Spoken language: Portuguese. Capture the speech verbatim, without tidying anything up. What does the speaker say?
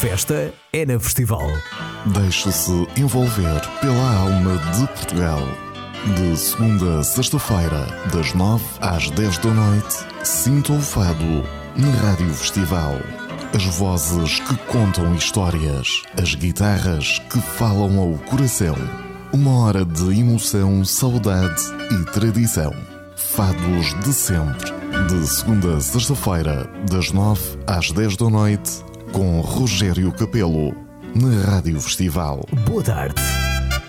festa é na Festival. Deixe-se envolver pela alma de Portugal. De segunda a sexta-feira, das nove às dez da noite, sinta o fado na Rádio Festival. As vozes que contam histórias, as guitarras que falam ao coração. Uma hora de emoção, saudade e tradição. Fados de sempre. De segunda a sexta-feira, das nove às dez da noite, com Rogério Capelo, na Rádio Festival. Boa tarde.